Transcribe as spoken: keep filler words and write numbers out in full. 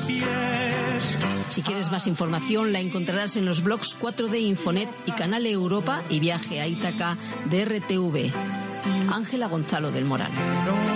Si quieres más información, la encontrarás en los blogs cuatro D Infonet y Canal Europa y Viaje a Ítaca de R T V. Ángela Gonzalo del Moral.